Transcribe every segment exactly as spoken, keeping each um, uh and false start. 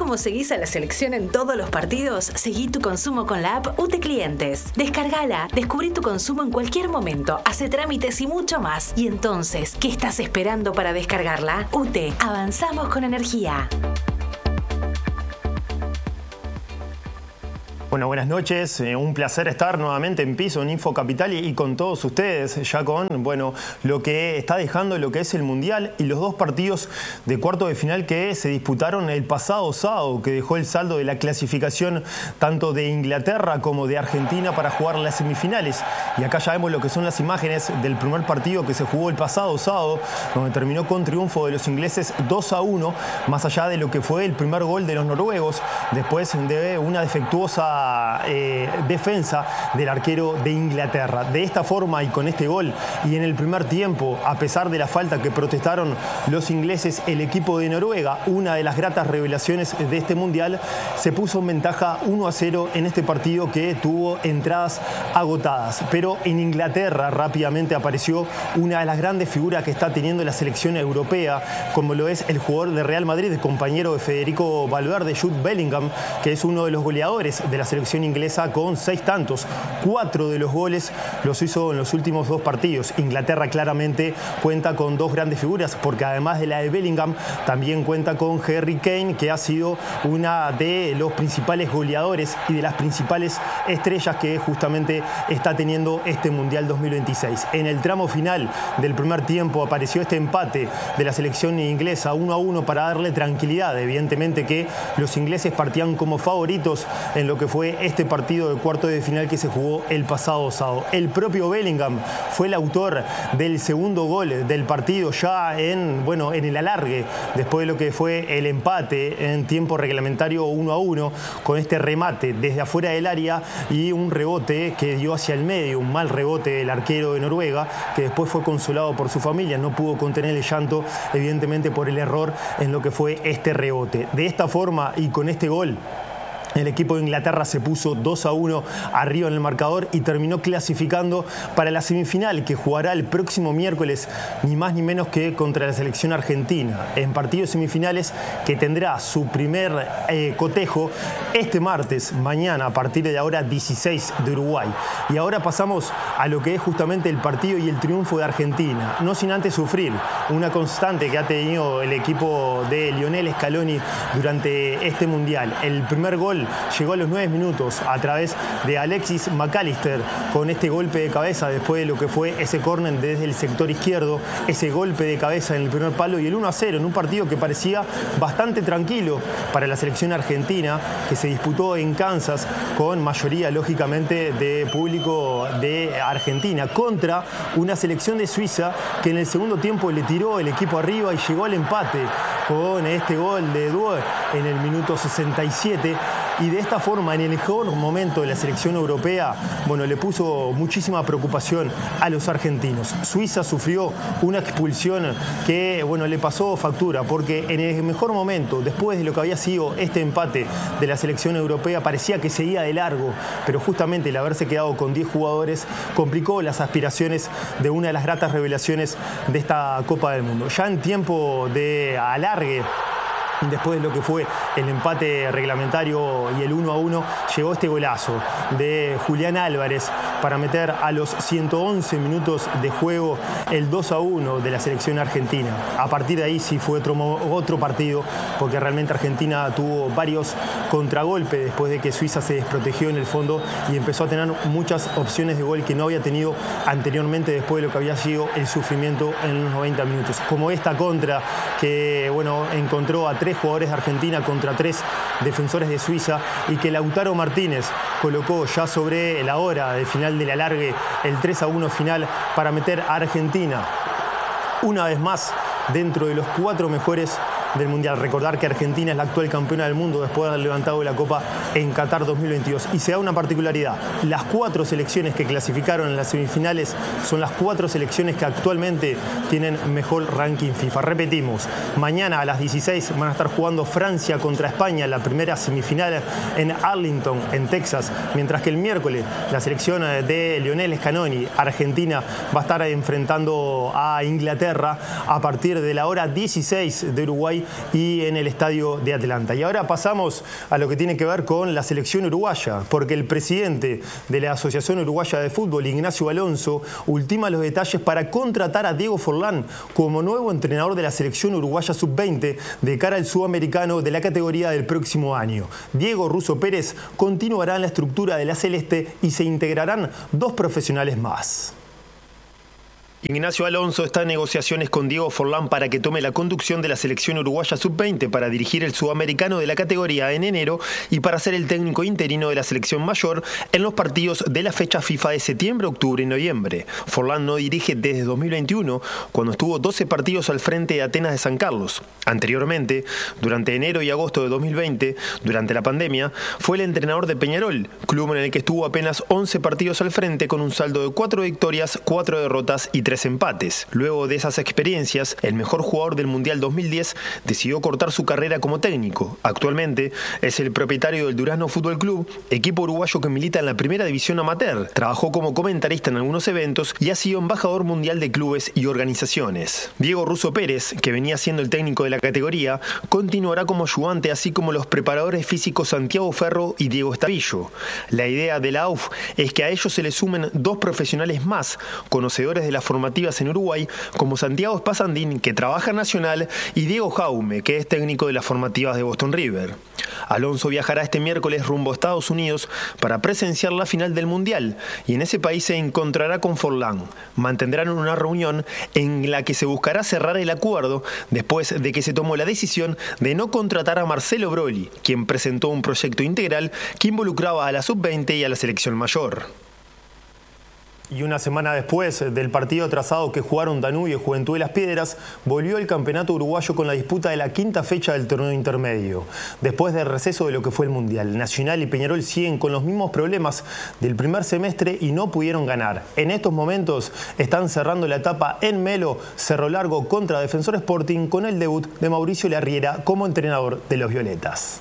cómo seguís a la selección en todos los partidos? Seguí tu consumo con la app U T E Clientes. Descargala, descubrí tu consumo en cualquier momento, hace trámites y mucho más. Y entonces, ¿qué estás esperando para descargarla? U T E, avanzamos con energía. Bueno, buenas noches. Eh, un placer estar nuevamente en piso en Info Capital y, y con todos ustedes, ya con, bueno, lo que está dejando lo que es el Mundial y los dos partidos de cuarto de final que se disputaron el pasado sábado, que dejó el saldo de la clasificación tanto de Inglaterra como de Argentina para jugar las semifinales. Y acá ya vemos lo que son las imágenes del primer partido que se jugó el pasado sábado, donde terminó con triunfo de los ingleses dos a uno, más allá de lo que fue el primer gol de los noruegos, después de una defectuosa Eh, defensa del arquero de Inglaterra. De esta forma y con este gol y en el primer tiempo, a pesar de la falta que protestaron los ingleses, el equipo de Noruega, una de las gratas revelaciones de este mundial, se puso en ventaja uno a cero en este partido que tuvo entradas agotadas. Pero en Inglaterra rápidamente apareció una de las grandes figuras que está teniendo la selección europea, como lo es el jugador de Real Madrid, el compañero de Federico Valverde, Jude Bellingham, que es uno de los goleadores de la selección inglesa con seis tantos. Cuatro de los goles los hizo en los últimos dos partidos. Inglaterra claramente cuenta con dos grandes figuras, porque además de la de Bellingham, también cuenta con Harry Kane, que ha sido una de los principales goleadores y de las principales estrellas que justamente está teniendo este Mundial dos mil veintiséis. En el tramo final del primer tiempo apareció este empate de la selección inglesa uno a uno para darle tranquilidad. Evidentemente que los ingleses partían como favoritos en lo que fue este partido de cuarto de final que se jugó el pasado sábado. El propio Bellingham fue el autor del segundo gol del partido ya en, bueno, en el alargue, después de lo que fue el empate en tiempo reglamentario uno a uno, con este remate desde afuera del área y un rebote que dio hacia el medio, un mal rebote del arquero de Noruega, que después fue consolado por su familia, no pudo contener el llanto, evidentemente por el error en lo que fue este rebote. De esta forma y con este gol, el equipo de Inglaterra se puso dos a uno arriba en el marcador y terminó clasificando para la semifinal que jugará el próximo miércoles, ni más ni menos que contra la selección argentina, en partidos semifinales que tendrá su primer eh, cotejo este martes, mañana, a partir de la hora dieciséis de Uruguay. Y ahora pasamos a lo que es justamente el partido y el triunfo de Argentina, no sin antes sufrir una constante que ha tenido el equipo de Lionel Scaloni durante este Mundial. El primer gol llegó a los nueve minutos a través de Alexis McAllister con este golpe de cabeza después de lo que fue ese córner desde el sector izquierdo, ese golpe de cabeza en el primer palo y el uno a cero en un partido que parecía bastante tranquilo para la selección argentina, que se disputó en Kansas con mayoría lógicamente de público de Argentina, contra una selección de Suiza que en el segundo tiempo le tiró el equipo arriba y llegó al empate con este gol de Due en el minuto sesenta y siete. Y de esta forma, en el mejor momento de la selección europea, bueno, le puso muchísima preocupación a los argentinos. Suiza sufrió una expulsión que, bueno, le pasó factura, porque en el mejor momento, después de lo que había sido este empate de la selección europea, parecía que seguía de largo, pero justamente el haberse quedado con diez jugadores complicó las aspiraciones de una de las gratas revelaciones de esta Copa del Mundo. Ya en tiempo de alargue, después de lo que fue el empate reglamentario y el uno a uno, llegó este golazo de Julián Álvarez para meter a los ciento once minutos de juego el dos a uno de la selección argentina. A partir de ahí sí fue otro, otro partido, porque realmente Argentina tuvo varios contragolpes después de que Suiza se desprotegió en el fondo y empezó a tener muchas opciones de gol que no había tenido anteriormente después de lo que había sido el sufrimiento en los noventa minutos. Como esta contra que, bueno, encontró a tres jugadores de Argentina contra tres defensores de Suiza y que Lautaro Martínez colocó ya sobre la hora de final del alargue, el tres a uno final, para meter a Argentina una vez más dentro de los cuatro mejores del Mundial. Recordar que Argentina es la actual campeona del mundo después de haber levantado la Copa en Qatar dos mil veintidós. Y se da una particularidad: las cuatro selecciones que clasificaron en las semifinales son las cuatro selecciones que actualmente tienen mejor ranking FIFA. Repetimos, mañana a las dieciséis van a estar jugando Francia contra España, la primera semifinal en Arlington, en Texas, mientras que el miércoles la selección de Lionel Scaloni, Argentina, va a estar enfrentando a Inglaterra a partir de la hora dieciséis de Uruguay Uruguay y en el estadio de Atlanta. Y ahora pasamos a lo que tiene que ver con la selección uruguaya, porque el presidente de la Asociación Uruguaya de Fútbol, Ignacio Alonso, ultima los detalles para contratar a Diego Forlán como nuevo entrenador de la selección uruguaya sub veinte de cara al sudamericano de la categoría del próximo año. Diego Russo Pérez continuará en la estructura de la Celeste y se integrarán dos profesionales más. Ignacio Alonso está en negociaciones con Diego Forlán para que tome la conducción de la selección uruguaya sub veinte para dirigir el sudamericano de la categoría en enero y para ser el técnico interino de la selección mayor en los partidos de la fecha FIFA de septiembre, octubre y noviembre. Forlán no dirige desde dos mil veintiuno, cuando estuvo doce partidos al frente de Atenas de San Carlos. Anteriormente, durante enero y agosto de dos mil veinte, durante la pandemia, fue el entrenador de Peñarol, club en el que estuvo apenas once partidos al frente con un saldo de cuatro victorias, cuatro derrotas y tres empates. Luego de esas experiencias, el mejor jugador del Mundial dos mil diez decidió cortar su carrera como técnico. Actualmente es el propietario del Durazno Fútbol Club, equipo uruguayo que milita en la primera división amateur. Trabajó como comentarista en algunos eventos y ha sido embajador mundial de clubes y organizaciones. Diego Russo Pérez, que venía siendo el técnico de la categoría, continuará como ayudante, así como los preparadores físicos Santiago Ferro y Diego Estavillo. La idea de la A U F es que a ellos se les sumen dos profesionales más, conocedores de la formación en Uruguay, como Santiago Spasandín, que trabaja en Nacional, y Diego Jaume, que es técnico de las formativas de Boston River. Alonso viajará este miércoles rumbo a Estados Unidos para presenciar la final del Mundial y en ese país se encontrará con Forlán. Mantendrán una reunión en la que se buscará cerrar el acuerdo después de que se tomó la decisión de no contratar a Marcelo Broly, quien presentó un proyecto integral que involucraba a la sub veinte y a la selección mayor. Y una semana después del partido trazado que jugaron Danubio y Juventud de Las Piedras, volvió el campeonato uruguayo con la disputa de la quinta fecha del torneo intermedio. Después del receso de lo que fue el Mundial, Nacional y Peñarol siguen con los mismos problemas del primer semestre y no pudieron ganar. En estos momentos están cerrando la etapa en Melo, Cerro Largo contra Defensor Sporting, con el debut de Mauricio Larriera como entrenador de los Violetas.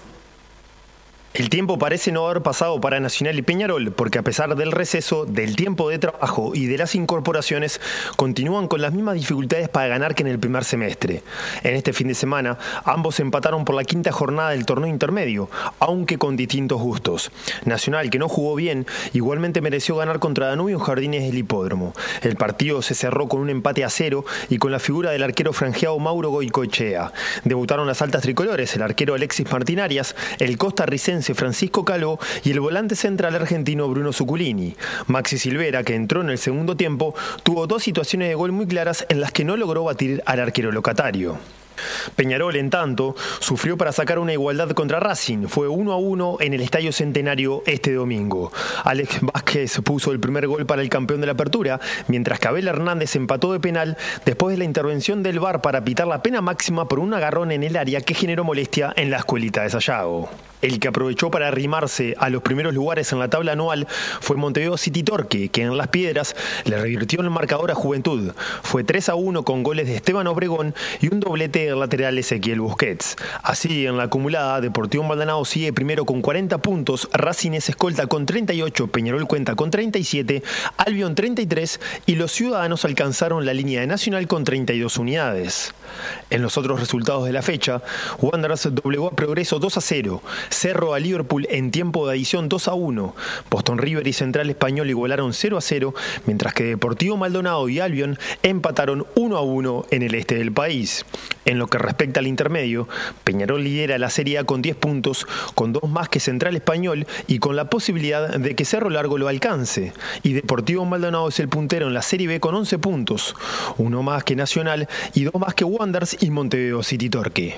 El tiempo parece no haber pasado para Nacional y Peñarol, porque a pesar del receso, del tiempo de trabajo y de las incorporaciones, continúan con las mismas dificultades para ganar que en el primer semestre. En este fin de semana, ambos empataron por la quinta jornada del torneo intermedio, aunque con distintos gustos. Nacional, que no jugó bien, igualmente mereció ganar contra Danubio en Jardines del Hipódromo. El partido se cerró con un empate a cero y con la figura del arquero franjeado Mauro Goicoechea. Debutaron las altas tricolores, el arquero Alexis Martín Arias, el costarricense Francisco Calvo y el volante central argentino Bruno Zuculini. Maxi Silvera, que entró en el segundo tiempo, tuvo dos situaciones de gol muy claras en las que no logró batir al arquero locatario. Peñarol, en tanto, sufrió para sacar una igualdad contra Racing. Fue uno a uno en el Estadio Centenario este domingo. Alex Vázquez puso el primer gol para el campeón de la apertura, mientras que Abel Hernández empató de penal después de la intervención del V A R para pitar la pena máxima por un agarrón en el área que generó molestia en la escuelita de Sayago. El que aprovechó para arrimarse a los primeros lugares en la tabla anual fue Montevideo City Torque, que en Las Piedras le revirtió el marcador a Juventud. Fue tres a uno con goles de Esteban Obregón y un doblete del lateral Ezequiel Busquets. Así, en la acumulada, Deportivo Maldonado sigue primero con cuarenta puntos, Racing es escolta con treinta y ocho, Peñarol cuenta con treinta y siete, Albion treinta y tres y los Ciudadanos alcanzaron la línea de Nacional con treinta y dos unidades. En los otros resultados de la fecha, Wanderers doblegó a Progreso dos a cero, Cerro a Liverpool en tiempo de adición dos a uno, Boston River y Central Español igualaron cero a cero, mientras que Deportivo Maldonado y Albion empataron uno a uno en el este del país. En lo que respecta al intermedio, Peñarol lidera la Serie A con diez puntos, con dos más que Central Español y con la posibilidad de que Cerro Largo lo alcance. Y Deportivo Maldonado es el puntero en la Serie B con once puntos, uno más que Nacional y dos más que Wanderers y Montevideo City Torque.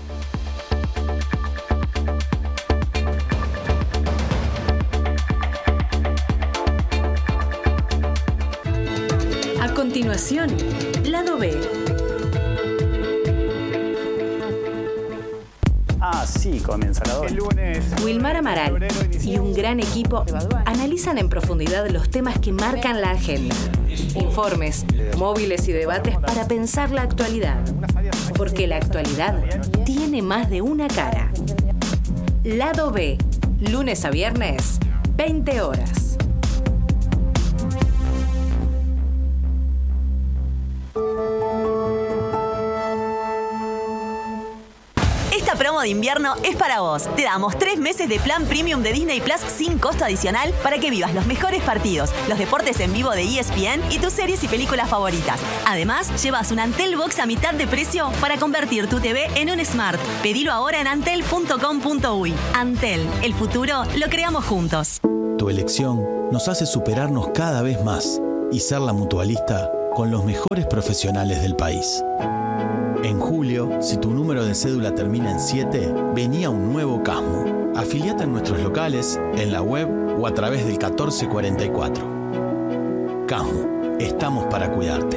A continuación, Lado B. Así comienza la El lunes. Wilmar Amaral y un gran equipo analizan en profundidad los temas que marcan la agenda. Informes, móviles y debates para pensar la actualidad. Porque la actualidad tiene más de una cara. Lado B, lunes a viernes, veinte horas. Esta promo de invierno es para vos. Te damos tres meses de plan premium de Disney Plus sin costo adicional para que vivas los mejores partidos, los deportes en vivo de E S P N y tus series y películas favoritas. Además, llevas un Antel Box a mitad de precio para convertir tu T V en un Smart. Pedilo ahora en antel punto com punto uy. Antel, el futuro lo creamos juntos. Tu elección nos hace superarnos cada vez más y ser la mutualista con los mejores profesionales del país. En julio, si tu número de cédula termina en siete, vení a un nuevo Casmu. Afiliate en nuestros locales, en la web o a través del catorce cuarenta y cuatro. Casmu, estamos para cuidarte.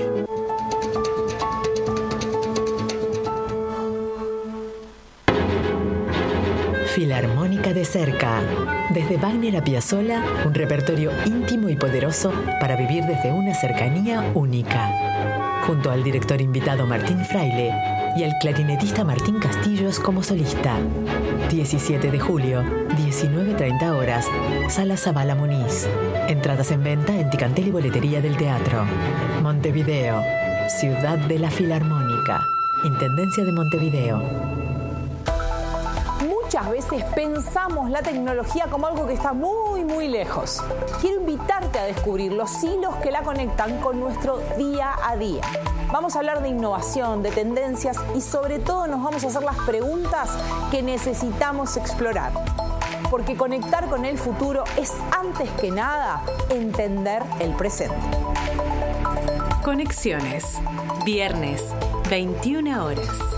Filarmónica de cerca. Desde Wagner a Piazzolla, un repertorio íntimo y poderoso para vivir desde una cercanía única. Junto al director invitado Martín Fraile y al clarinetista Martín Castillos como solista. diecisiete de julio, diecinueve treinta horas, Sala Zabala Muniz. Entradas en venta en Ticantel y Boletería del Teatro. Montevideo, Ciudad de la Filarmónica. Intendencia de Montevideo. Muchas veces pensamos la tecnología como algo que está muy, muy lejos. Quiero invitarte a descubrir los hilos que la conectan con nuestro día a día. Vamos a hablar de innovación, de tendencias y sobre todo nos vamos a hacer las preguntas que necesitamos explorar. Porque conectar con el futuro es antes que nada entender el presente. Conexiones, viernes, veintiuna horas.